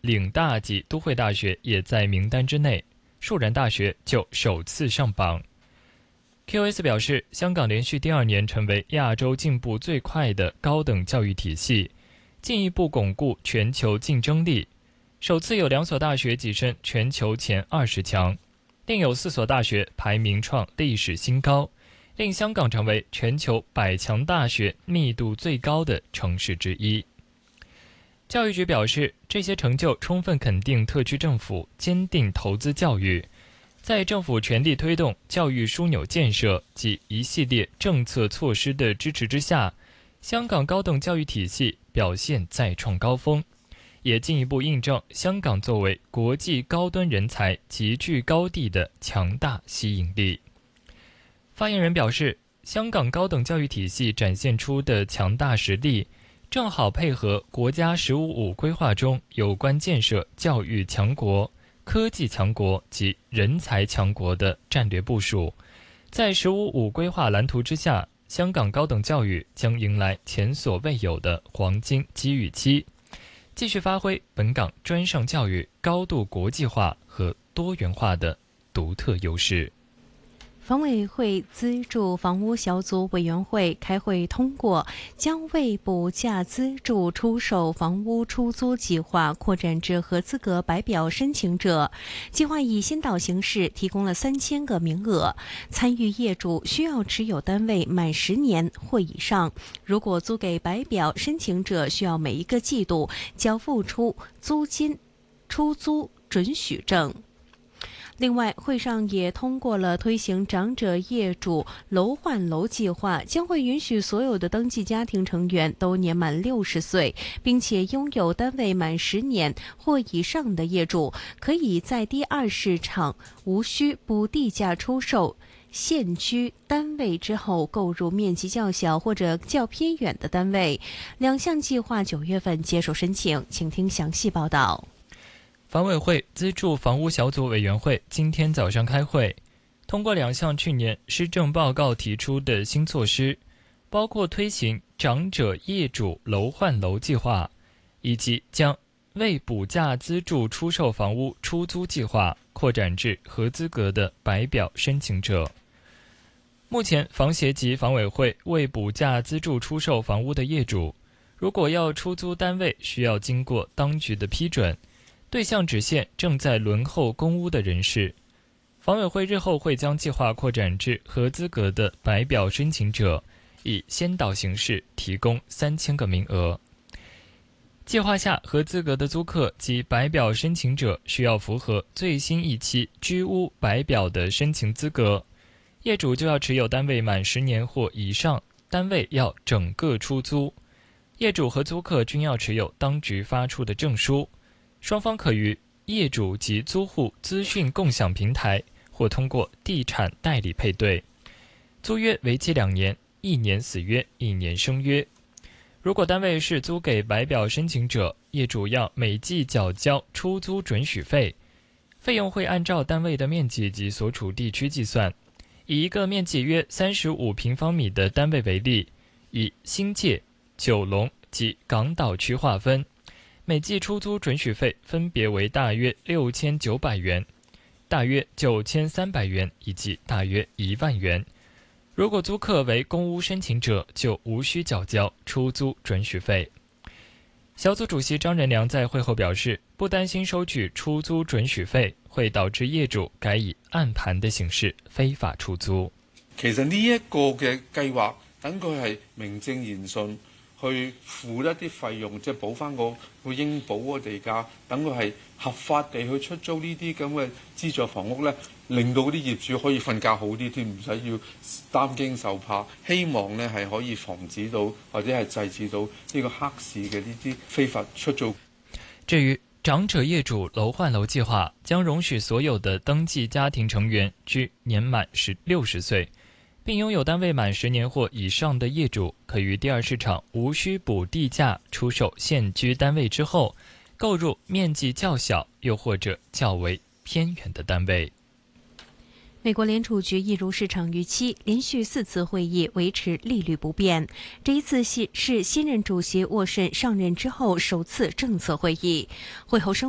岭大及都会大学也在名单之内，树人大学就首次上榜。QS 表示，香港连续第2年成为亚洲进步最快的高等教育体系，进一步巩固全球竞争力。首次有2所大学跻身全球前20强，另有4所大学排名创历史新高，令香港成为全球100强大学密度最高的城市之一。教育局表示，这些成就充分肯定特区政府坚定投资教育，在政府全力推动教育枢纽建设及一系列政策措施的支持之下，香港高等教育体系表现再创高峰，也进一步印证香港作为国际高端人才集聚高地的强大吸引力。发言人表示，香港高等教育体系展现出的强大实力，正好配合国家“15+5”规划中有关建设教育强国、科技强国及人才强国的战略部署。在“15+5”规划蓝图之下，香港高等教育将迎来前所未有的黄金机遇期，继续发挥本港专上教育高度国际化和多元化的独特优势。 房委会资助房屋小组委员会开会通过，将为补价资助出售房屋出租计划扩展至合资格白表申请者。计划以先导形式提供了3000个名额，参与业主需要持有单位满10年或以上，如果租给白表申请者，需要每一个季度交付出租金出租准许证。另外，会上也通过了推行长者业主楼换楼计划，将会允许所有的登记家庭成员都年满60岁，并且拥有单位满10年或以上的业主，可以在第2市场无需补地价出售现居单位之后，购入面积较小或者较偏远的单位。2项计划9月份接受申请，请听详细报道。 房委会资助房屋小组委员会今天早上开会，通过2项去年施政报告提出的新措施，包括推行长者业主楼换楼计划，以及将为补价资助出售房屋出租计划扩展至合资格的白表申请者。目前，房协及房委会为补价资助出售房屋的业主，如果要出租单位，需要经过当局的批准，对象只限正在轮候公屋的人士。房委会日后会将计划扩展至合资格的白表申请者，以先导形式提供3000个名额。计划下，合资格的租客及白表申请者需要符合最新一期居屋白表的申请资格，业主就要持有单位满10年或以上，单位要整个出租，业主和租客均要持有当局发出的证书。双方可于业主及租户资讯共享平台或通过地产代理配对，租约为期2年，1年死约，1年生约。如果单位是租给白表申请者，业主要每季缴交出租准许费，费用会按照单位的面积及所处地区计算。以一个面积约35平方米的单位为例，以新界、九龙及港岛区划分，每季出租准许费分别为大约6900元、大约9300元以及大约1万元。如果租客为公屋申请者，就无需缴交出租准许费。小组主席张仁良在会后表示，不担心收取出租准许費會導致業主改以按盤的形式非法出租。 其實呢一個嘅計劃，等佢係名正言順去付一啲費用，即係補翻個應補個地價，等佢係合法地去出租呢啲咁嘅資助房屋呢，令到啲業主可以瞓覺好啲添，唔使要擔驚受怕。希望呢係可以防止到或者係制止到呢個黑市嘅呢啲非法出租。 至於長者業主樓換樓計劃將容許所有的登記家庭成員居年滿60歲，並擁有單位滿10年或以上的業主，可於第二市場無需補地價出售現居單位之後，購入面積較小又或者較為偏遠的單位。 美国联储局一如市场预期，连续4次会议维持利率不变。这一次是新任主席沃慎上任之后首次政策会议。会后声